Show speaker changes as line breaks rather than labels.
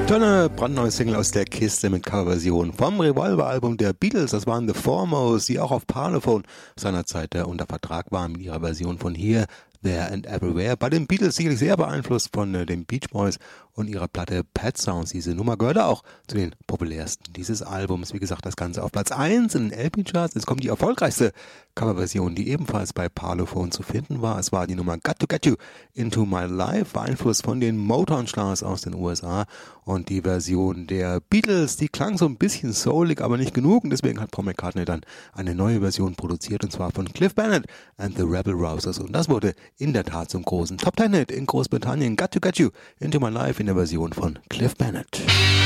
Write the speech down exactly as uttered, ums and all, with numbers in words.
Tolle brandneue Single aus der Kiste mit Coverversion vom Revolver-Album der Beatles. Das waren The Foremost, die auch auf Parlophone seinerzeit äh, unter Vertrag waren mit ihrer Version von Here, There and Everywhere. Bei den Beatles sicherlich sehr beeinflusst von äh, den Beach Boys und ihrer Platte Pet Sounds. Diese Nummer gehörte auch zu den populärsten dieses Albums. Wie gesagt, das Ganze auf Platz eins in den L P-Charts. Jetzt kommt die erfolgreichste Coverversion, die ebenfalls bei Parlophone zu finden war. Es war die Nummer Got to Get You Into My Life, beeinflusst von den Motown-Stars aus den U S A. Und die Version der Beatles, die klang so ein bisschen soulig, aber nicht genug. Und deswegen hat Paul McCartney dann eine neue Version produziert, und zwar von Cliff Bennett and the Rebel Rousers. Und das wurde in der Tat zum großen Top-Ten-Hit in Großbritannien. Got to Get You Into My Life in der Version von Cliff Bennett.